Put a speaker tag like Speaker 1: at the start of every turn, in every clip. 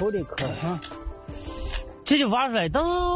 Speaker 1: 土的坑啊，
Speaker 2: 这就挖出来，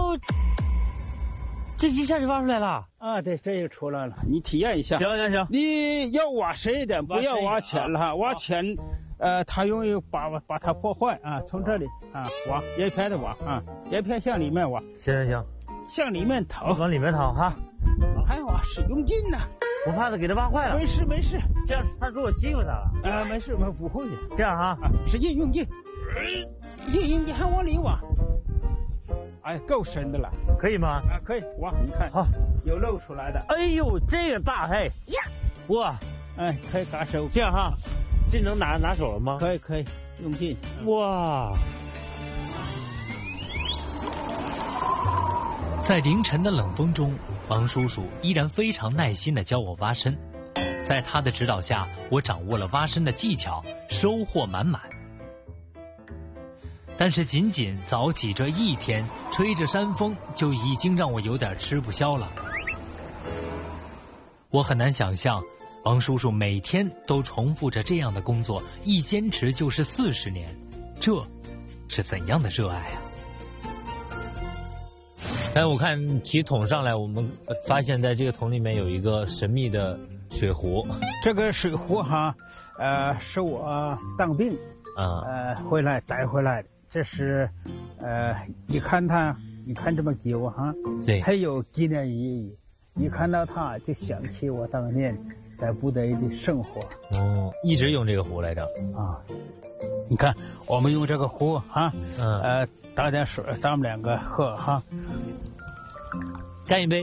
Speaker 2: 这一下就挖出来了
Speaker 1: 啊！对，这就出来了，你体验一下。
Speaker 2: 行，
Speaker 1: 你要挖深一点，不要挖浅了哈，挖浅，它容易把它破坏啊。从这里啊挖，叶片的挖啊，叶片向里面挖。
Speaker 2: 行，
Speaker 1: 向里面掏，
Speaker 2: 往里面掏哈。
Speaker 1: 还挖使用劲呢，
Speaker 2: 我怕它给它挖坏了。
Speaker 1: 没事，
Speaker 2: 这样他说我欺负他了。
Speaker 1: 没事，我不会的。
Speaker 2: 这样哈，
Speaker 1: 使劲用劲，你还往里挖。哎，够深的了，
Speaker 2: 可以吗？
Speaker 1: 啊，可以挖，你看，
Speaker 2: 好，
Speaker 1: 有露出来的。
Speaker 2: 哎呦，这个大嘿呀！哇，
Speaker 1: 哎，可以嘎手。
Speaker 2: 这样哈，这能拿手了吗？
Speaker 1: 可以，用劲。
Speaker 2: 哇！
Speaker 3: 在凌晨的冷风中，王叔叔依然非常耐心地教我挖参。在他的指导下，我掌握了挖参的技巧，收获满满。但是仅仅早起这一天，吹着山风，就已经让我有点吃不消了。我很难想象，王叔叔每天都重复着这样的工作，一坚持就是40年，这是怎样的热爱啊！
Speaker 2: 哎，我看提桶上来，我们发现在这个桶里面有一个神秘的水壶。
Speaker 1: 这个水壶哈，是我当兵回来带回来的。这是你看这么久哈，
Speaker 2: 对，
Speaker 1: 还有纪念意义。你看到它就想起我当年在部队的生活。
Speaker 2: 哦，一直用这个壶来着
Speaker 1: 啊。你看，我们用这个壶哈，倒点水，咱们两个喝哈。
Speaker 2: 干一杯。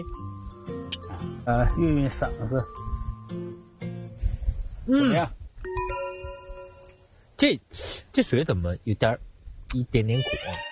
Speaker 1: 润嗓子。怎么样？
Speaker 2: 这水怎么有一点点苦？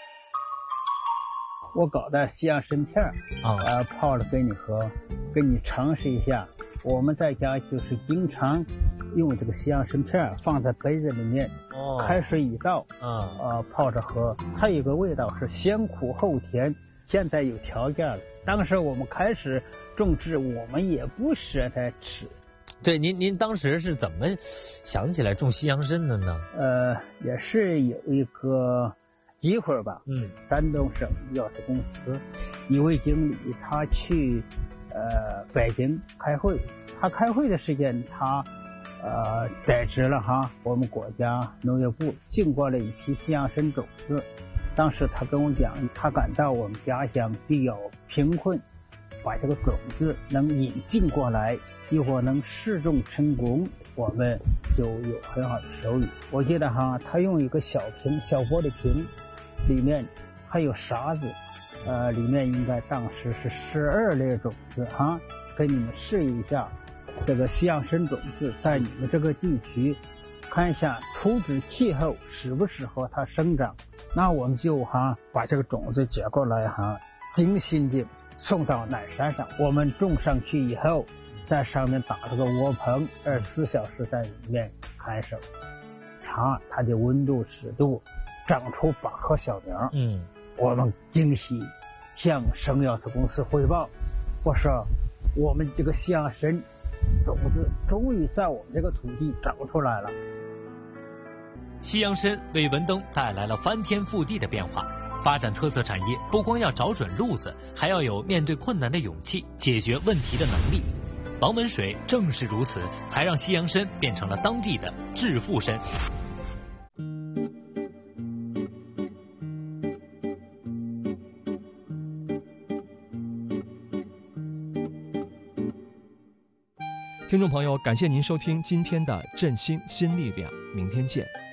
Speaker 1: 我搞的西洋参片泡了给你喝，给你尝试一下。我们在家就是经常用这个西洋参片放在杯子里面，开水一倒，泡着喝。它有个味道是先苦后甜。现在有条件了，当时我们开始种植，我们也不舍得吃。
Speaker 2: 对，您当时是怎么想起来种西洋参的呢？
Speaker 1: 也是有一个机会吧。山东省药材公司一位经理，他去北京开会，他开会的时间，他得知了哈，我们国家农业部进过了一批西洋参种子。当时他跟我讲，他感到我们家乡比较贫困，把这个种子能引进过来，如果能试种成功，我们就有很好的收益。我记得哈，他用一个小玻璃瓶，里面还有沙子，里面应该当时是12粒种子哈，给你们试一下这个西洋参种子在你们这个地区，看一下土质气候适不适合它生长。那我们就把这个种子接过来精心的送到南山上，我们种上去以后，在上面打了个窝棚，24小时在里面看守，查它的温度湿度，长出8棵小苗。我们惊喜向省药材公司汇报，我说我们这个西洋参种子终于在我们这个土地长出来了。
Speaker 3: 西洋参为文登带来了翻天覆地的变化。发展特色产业不光要找准路子，还要有面对困难的勇气、解决问题的能力。王文水正是如此，才让西洋参变成了当地的致富参。
Speaker 4: 听众朋友，感谢您收听今天的振兴新力量，明天见。